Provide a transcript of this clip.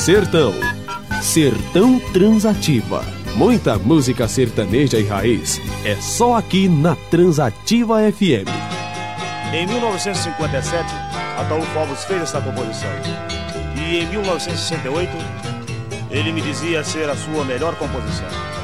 Sertão. Sertão Transativa. Muita música sertaneja e raiz. É só aqui na Transativa FM. Em 1957, Ataúfo Alves fez essa composição. E em 1968, ele me dizia ser a sua melhor composição.